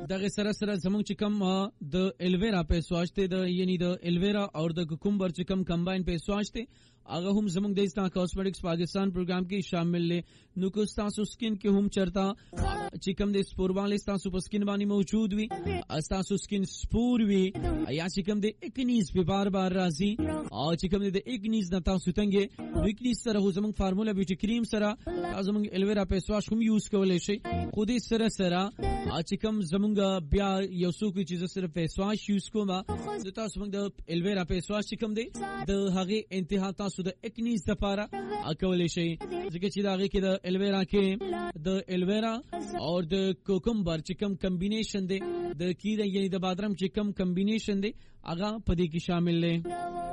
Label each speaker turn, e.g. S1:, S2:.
S1: دغه سره زمونږ چې کوم د الویرا فیس واش ته د یعنی د الویرا او د کوکمبر چې کوم کمباین فیس واش ته هغه هم زمونږ د استا کاسمیټکس پاکستان پروګرام کې شامل لې نو کو تاسو سکین کې هم چرتا چې کوم د سپورواله تاسو په سکین باندې موجود وي تاسو سکین سپور وي یا چې کوم د اکنیز په بار راځي او چې کوم د اکنیز نه تاسو څنګه نو اکنیز سره زمونږ فارمولا بیوټي کریم سره زمونږ الویرا فیس واش هم یوز کولای شي خو دې سره چې کوم زمونږ بیا یو څوک چې صرف فیس واش یوز کوم د تاسو موږ د الویرا فیس واش چې کوم دی د هغه انتها تاسو د اکنیز لپاره کولای شي ځکه چې دا هغه کې د الویرا کې د الویرا او د کوکمبر چې کوم کمبینیشن دی د کیده یعنی د بادرم چې کوم کمبینیشن دی هغه په دې کې شامل دی